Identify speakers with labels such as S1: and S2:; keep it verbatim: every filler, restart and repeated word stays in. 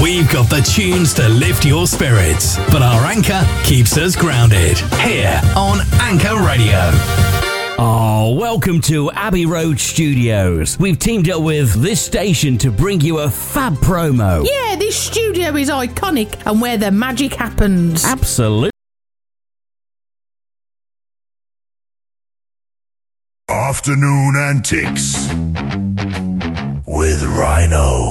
S1: We've got the tunes to lift your spirits, but our anchor keeps us grounded. Here on Anchor Radio.
S2: Oh, welcome to Abbey Road Studios. We've teamed up with this station to bring you a fab promo.
S3: Yeah, this studio is iconic and where the magic happens.
S2: Absolutely.
S4: Afternoon Antics with Rhino.